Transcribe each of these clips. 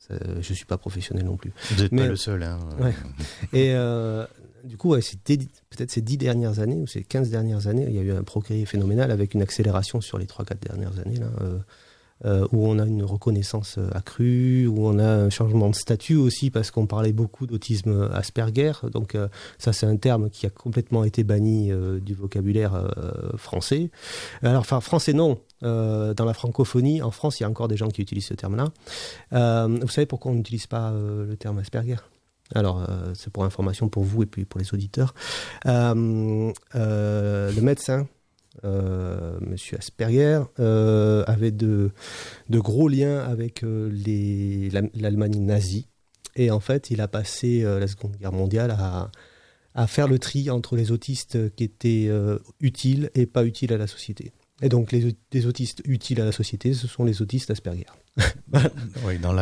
Je suis pas professionnel non plus. Vous n'êtes pas le seul. Hein. Ouais. Et du coup, peut-être ces 10 dernières années ou ces 15 dernières années, il y a eu un progrès phénoménal avec une accélération sur les 3-4 dernières années, là, où on a une reconnaissance accrue, où on a un changement de statut aussi, parce qu'on parlait beaucoup d'autisme Asperger. Donc ça, c'est un terme qui a complètement été banni du vocabulaire français. Alors, enfin, français non. Dans la francophonie, en France, il y a encore des gens qui utilisent ce terme-là. Vous savez pourquoi on n'utilise pas le terme Asperger ? Alors, c'est pour information pour vous et puis pour les auditeurs. Le médecin, Monsieur Asperger, avait de gros liens avec l'Allemagne nazie. Et en fait, il a passé la Seconde Guerre mondiale à faire le tri entre les autistes qui étaient utiles et pas utiles à la société. Et donc, les autistes utiles à la société, ce sont les autistes Asperger. Oui, dans la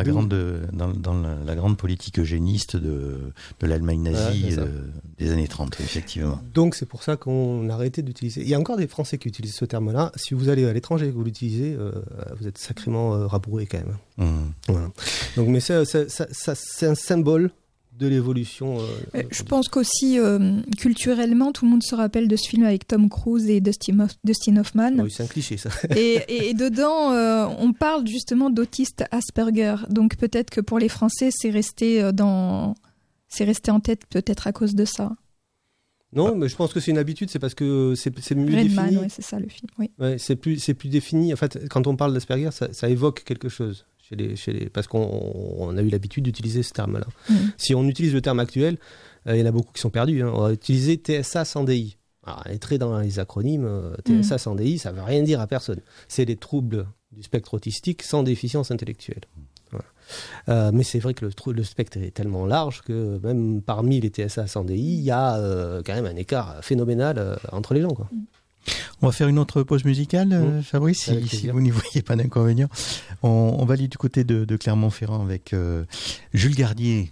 grande politique eugéniste de l'Allemagne nazie des années 30, effectivement. Donc, c'est pour ça qu'on a arrêté d'utiliser. Il y a encore des Français qui utilisent ce terme-là. Si vous allez à l'étranger et que vous l'utilisez, vous êtes sacrément rabouré quand même. Voilà. Donc, mais c'est un symbole de l'évolution. Je pense qu'aussi, culturellement, tout le monde se rappelle de ce film avec Tom Cruise et Dustin Hoffman. Oui, c'est un cliché, ça. et dedans, on parle justement d'autistes Asperger. Donc peut-être que pour les Français, c'est resté en tête peut-être à cause de ça. Non, mais je pense que c'est une habitude, c'est parce que c'est mieux Redman, défini. Ouais, c'est ça le film. Oui. Ouais, c'est plus défini. En fait, quand on parle d'Asperger, ça évoque quelque chose. Parce qu'on a eu l'habitude d'utiliser ce terme-là. Si on utilise le terme actuel, il y en a beaucoup qui sont perdus. On va utiliser TSA sans DI. Alors, on est très dans les acronymes. TSA sans DI, ça ne veut rien dire à personne. C'est les troubles du spectre autistique sans déficience intellectuelle. Voilà. Mais c'est vrai que le spectre est tellement large que même parmi les TSA sans DI, il y a quand même un écart phénoménal entre les gens, quoi. On va faire une autre pause musicale, Fabrice, si vous n'y voyez pas d'inconvénient. On va aller du côté de Clermont-Ferrand avec Jules Gardier,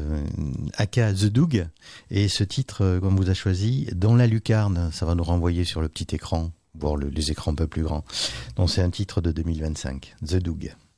aka The Doug, et ce titre, comme vous a choisi, Dans la lucarne. Ça va nous renvoyer sur le petit écran, voire les écrans un peu plus grands. Donc c'est un titre de 2025, The Doug.